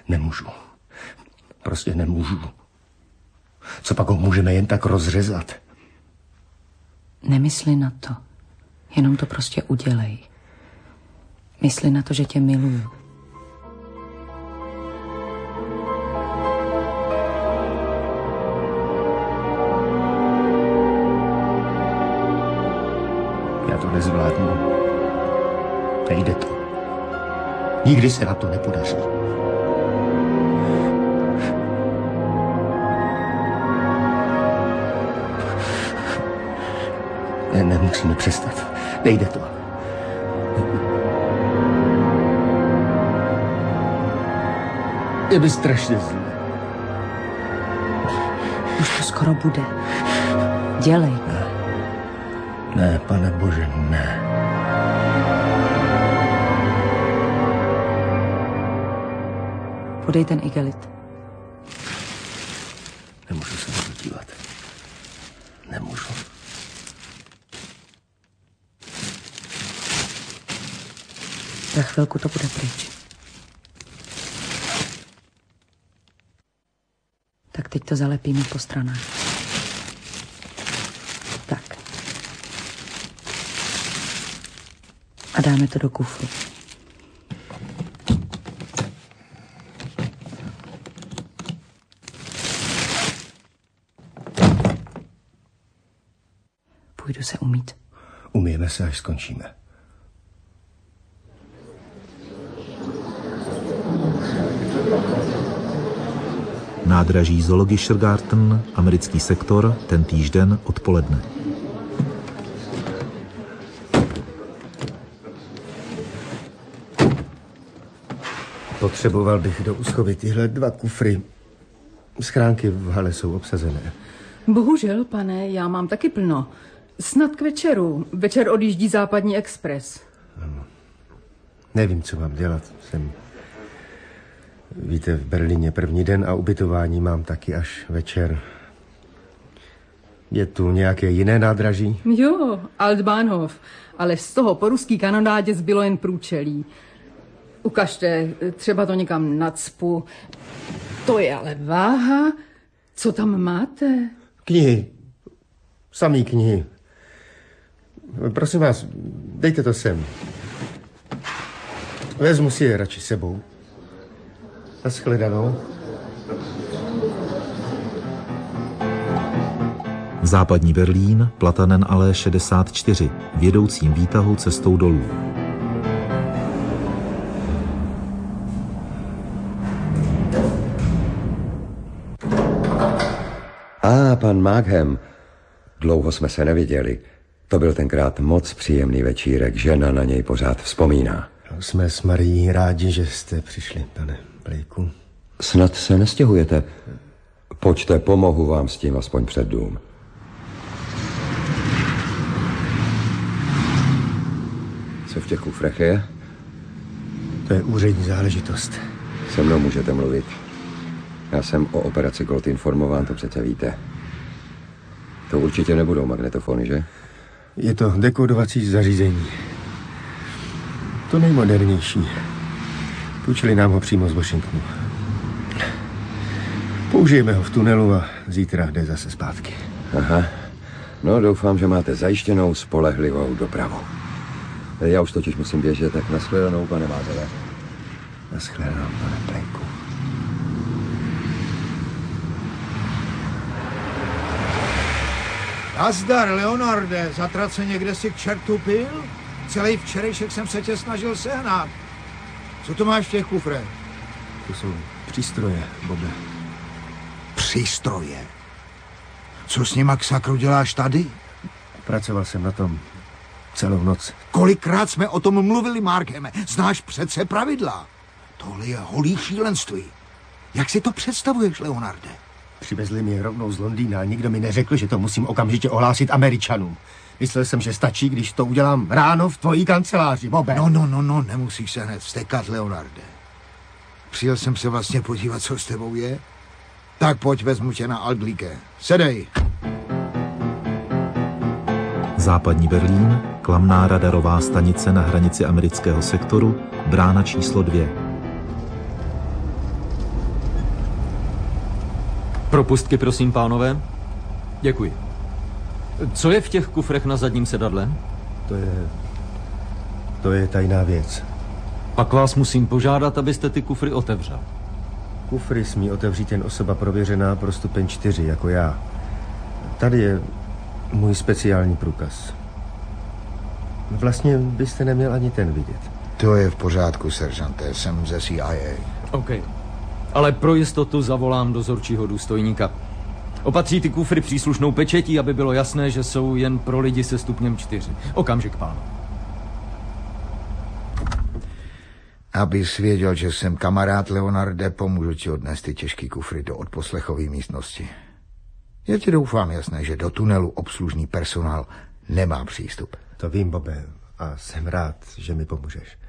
Nemůžu. Prostě nemůžu. Co pak ho můžeme jen tak rozřezat? Nemysli na to. Jenom to prostě udělej. Mysli na to, že tě miluju. Já to nezvládnu. Nejde to. Nikdy se nám to nepodaří. Nemusíme přestat. Nejde to. Je mi strašně zlé. Už to skoro bude. Dělej. Ne, Pane Bože, ne. Podej ten igelit. Nemůžu se na to dívat. Nemůžu. Za chvilku to bude pryč. Tak teď to zalepíme po stranách. Tak. A dáme to do kufru. Půjdu se umýt. Umyjeme se, až skončíme. Nádraží Zoologischer Garten, americký sektor, ten týžden odpoledne. Potřeboval bych do úschovy tyhle 2 kufry. Schránky v hale jsou obsazené. Bohužel, pane, já mám taky plno. Snad k večeru. Večer odjíždí Západní expres. Nevím, co mám dělat. Víte, v Berlíně první den a ubytování mám taky až večer. Je tu nějaké jiné nádraží? Jo, Altbahnhof. Ale z toho po ruský kanonádě zbylo jen průčelí. Ukažte, třeba to někam nacpu. To je ale váha. Co tam máte? Knihy. Samý knihy. Prosím vás, dejte to sem. Vezmu si je radši sebou. Naschledanou. Západní Berlín, Platanenallee 64, vědoucím výtahu cestou dolů. Pan Markham. Dlouho jsme se neviděli. To byl tenkrát moc příjemný večírek. Žena na něj pořád vzpomíná. Jsme s Marií rádi, že jste přišli, pane Blakeu. Snad se nestěhujete. Pojďte, pomohu vám s tím aspoň před dům. Co v těch kufrech je? To je úřední záležitost. Se mnou můžete mluvit. Já jsem o operaci Gold informován, to přece víte. To určitě nebudou magnetofony, že? Je to dekodovací zařízení. To nejmodernější. Půjčili nám ho přímo z Washingtonu. Použijeme ho v tunelu a zítra jde zase zpátky. Aha. No, doufám, že máte zajištěnou spolehlivou dopravu. Já už totiž musím běžet, tak nashledanou, pane Mázele. Nashledanou, pane Blakeu. Nazdar, Leonarde, zatraceně, kde si k čertu pil? Celý včerejšek jsem se tě snažil sehnat. Co to máš v těch kufrech? To jsou přístroje, Bobe. Přístroje? Co s nima k sakru děláš tady? Pracoval jsem na tom celou noc. Kolikrát jsme o tom mluvili, Markhame? Znáš přece pravidla. Tohle je holý šílenství. Jak si to představuješ, Leonarde? Přivezli mě rovnou z Londýna a nikdo mi neřekl, že to musím okamžitě ohlásit Američanům. Myslel jsem, že stačí, když to udělám ráno v tvojí kanceláři, Bobe. No, nemusíš se hned vztekat, Leonarde. Přijel jsem se vlastně podívat, co s tebou je. Tak pojď, vezmu tě na Altlíke. Sedej. Západní Berlín, klamná radarová stanice na hranici amerického sektoru, brána číslo 2. Propustky, prosím, pánové. Děkuji. Co je v těch kufrech na zadním sedadle? To je tajná věc. Pak vás musím požádat, abyste ty kufry otevřel. Kufry smí otevřít jen osoba prověřená pro stupeň 4, jako já. Tady je můj speciální průkaz. Vlastně byste neměl ani ten vidět. To je v pořádku, seržante, jsem ze CIA. OK. Ale pro jistotu zavolám dozorčího důstojníka. Opatří ty kufry příslušnou pečetí, aby bylo jasné, že jsou jen pro lidi se stupněm 4. Okamžik, pánu. Abys věděl, že jsem kamarád Leonarde, pomůžu ti odnést ty těžký kufry do odposlechové místnosti. Je ti doufám jasné, že do tunelu obslužný personál nemá přístup. To vím, Bobe, a jsem rád, že mi pomůžeš.